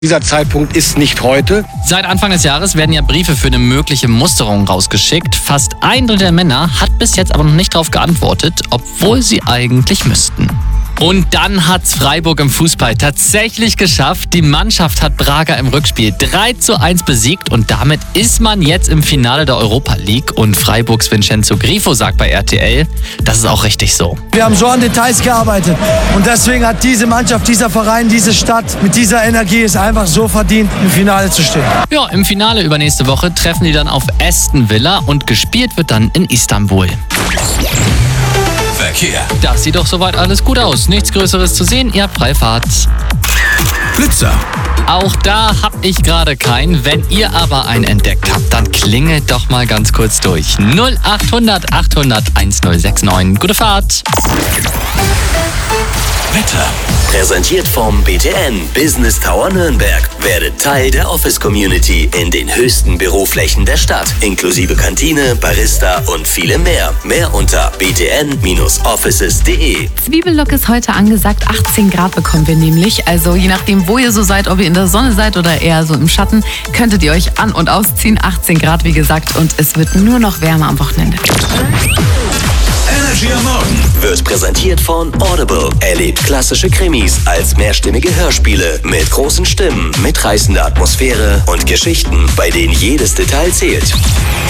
Dieser Zeitpunkt ist nicht heute. Seit Anfang des Jahres werden ja Briefe für eine mögliche Musterung rausgeschickt. Fast 1/3 der Männer hat bis jetzt aber noch nicht darauf geantwortet, obwohl sie eigentlich müssten. Und dann hat's Freiburg im Fußball tatsächlich geschafft. Die Mannschaft hat Braga im Rückspiel 3:1 besiegt und damit ist man jetzt im Finale der Europa League. Und Freiburgs Vincenzo Grifo sagt bei RTL, das ist auch richtig so. Wir haben so an Details gearbeitet und deswegen hat diese Mannschaft, dieser Verein, diese Stadt mit dieser Energie es einfach so verdient, im Finale zu stehen. Ja, im Finale übernächste Woche treffen die dann auf Aston Villa und gespielt wird dann in Istanbul. Verkehr. Das sieht doch soweit alles gut aus. Nichts Größeres zu sehen, ihr habt Freifahrt. Blitzer. Auch da hab ich gerade keinen. Wenn ihr aber einen entdeckt habt, dann klingelt doch mal ganz kurz durch. 0800 800 1069. Gute Fahrt. Wetter. Präsentiert vom BTN Business Tower Nürnberg. Werdet Teil der Office-Community in den höchsten Büroflächen der Stadt. Inklusive Kantine, Barista und vielem mehr. Mehr unter btn-offices.de. Zwiebellock ist heute angesagt. 18 Grad bekommen wir nämlich. Also je nachdem, wo ihr so seid, ob ihr in der Sonne seid oder eher so im Schatten, könntet ihr euch an- und ausziehen. 18 Grad, wie gesagt. Und es wird nur noch wärmer am Wochenende. Energy am Morgen Wird präsentiert von Audible. Erlebt klassische Krimis als mehrstimmige Hörspiele mit großen Stimmen, mitreißender Atmosphäre und Geschichten, bei denen jedes Detail zählt.